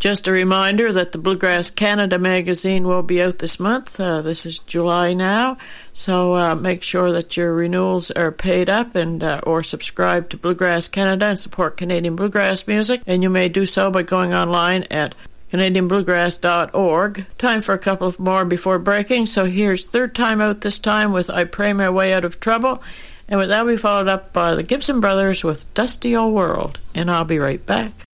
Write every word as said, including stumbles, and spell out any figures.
Just a reminder that the Bluegrass Canada magazine will be out this month. Uh, this is July now, so uh, make sure that your renewals are paid up and uh, or subscribe to Bluegrass Canada and support Canadian bluegrass music. And you may do so by going online at Canadian bluegrass dot org. Time for a couple of more before breaking, so here's Third Time Out this time with I Pray My Way Out of Trouble. And with that, we followed up by the Gibson Brothers with Dusty Old World. And I'll be right back.